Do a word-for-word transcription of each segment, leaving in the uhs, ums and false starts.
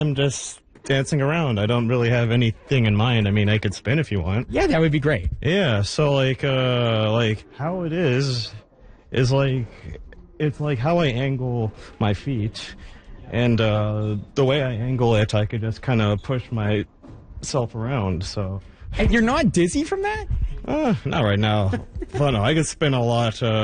I'm just dancing around. I don't really have anything in mind. I mean, I could spin if you want. Yeah, that would be great. Yeah, so like, uh, like how it is, is like, it's like how I angle my feet, and uh, the way I angle it, I could just kind of push myself around. So. And you're not dizzy from that? Uh, not right now. Well, no, I could spin a lot uh,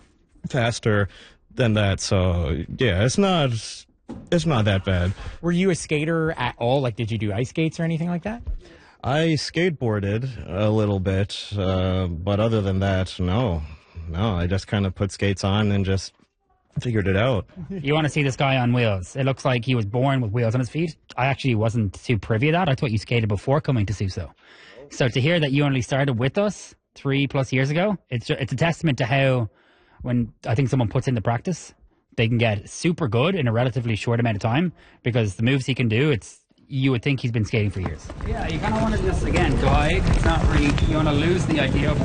faster than that. So yeah, it's not. It's not that bad. Were you a skater at all? Like, did you do ice skates or anything like that? I skateboarded a little bit, uh, but other than that, no. No, I just kind of put skates on and just figured it out. You want to see this guy on wheels. It looks like he was born with wheels on his feet. I actually wasn't too privy to that. I thought you skated before coming to Suso. So to hear that you only started with us three plus years ago, it's it's a testament to how, when I think someone puts into practice, they can get super good in a relatively short amount of time, because the moves he can do, it's you would think he's been skating for years. Yeah, you kind of want to just, again, glide. It's not really, you want to lose the idea of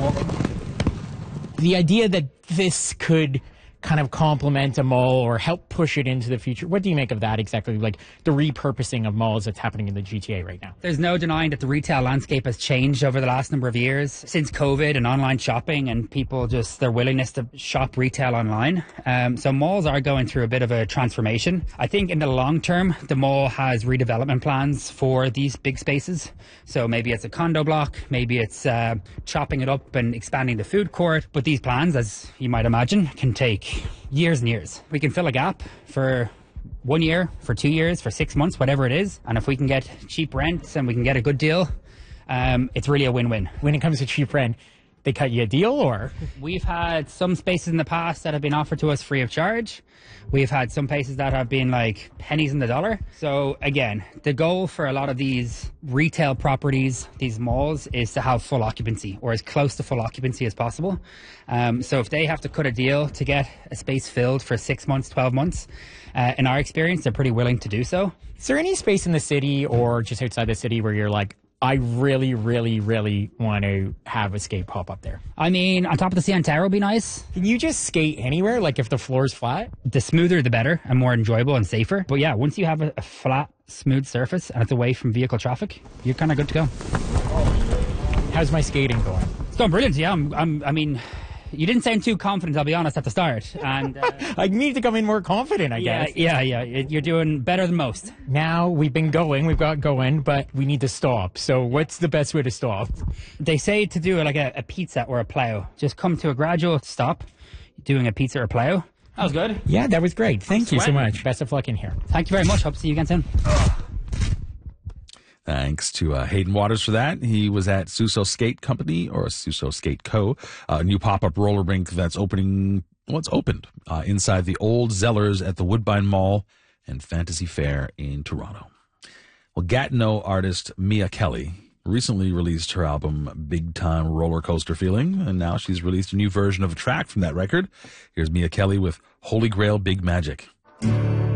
walking. The idea that this could kind of complement a mall or help push it into the future. What do you make of that exactly? Like the repurposing of malls that's happening in the G T A right now? There's no denying that the retail landscape has changed over the last number of years since COVID and online shopping and people just their willingness to shop retail online. Um, so malls are going through a bit of a transformation. I think in the long term, the mall has redevelopment plans for these big spaces. So maybe it's a condo block, maybe it's uh, chopping it up and expanding the food court. But these plans, as you might imagine, can take years and years. We can fill a gap for one year, for two years, for six months, whatever it is. And if we can get cheap rents and we can get a good deal, um, it's really a win-win. When it comes to cheap rent, they cut you a deal, or? We've had some spaces in the past that have been offered to us free of charge. We've had some places that have been like pennies in the dollar. So again, the goal for a lot of these retail properties, these malls, is to have full occupancy or as close to full occupancy as possible. Um, so if they have to cut a deal to get a space filled for six months, twelve months, uh, in our experience, they're pretty willing to do so. Is there any space in the city or just outside the city where you're like, I really, really, really want to have a skate pop up there? I mean, on top of the C N Tower would be nice. Can you just skate anywhere, like if the floor's flat? The smoother, the better, and more enjoyable and safer. But yeah, once you have a, a flat, smooth surface and it's away from vehicle traffic, you're kind of good to go. How's my skating going? It's going brilliant, yeah. I'm, I'm, I mean, you didn't sound too confident, I'll be honest, at the start. And uh, I need to come in more confident, I yeah, guess. Yeah, yeah, you're doing better than most. Now we've been going, we've got going, but we need to stop. So what's the best way to stop? They say to do like a, a pizza or a plow. Just come to a gradual stop, doing a pizza or a plow. That was good. Yeah, that was great. Thank you so much. Best of luck in here. Thank you very much. Hope to see you again soon. Thanks to uh, Hayden Waters for that. He was at Suso Skate Company, or Suso Skate Co., a new pop-up roller rink that's opening, well, it's opened uh, inside the old Zellers at the Woodbine Mall and Fantasy Fair in Toronto. Well, Gatineau artist Mia Kelly recently released her album Big Time Roller Coaster Feeling, and now she's released a new version of a track from that record. Here's Mia Kelly with Holy Grail Big Magic.